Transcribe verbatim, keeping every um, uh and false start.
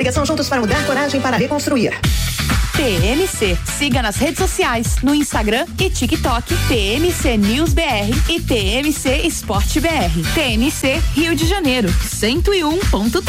Coligação Juntos para Mudar, Coragem para Reconstruir. T M C. Siga nas redes sociais, no Instagram e TikTok, T M C News B R e T M C Esporte B R. T M C Rio de Janeiro, cento e um ponto três.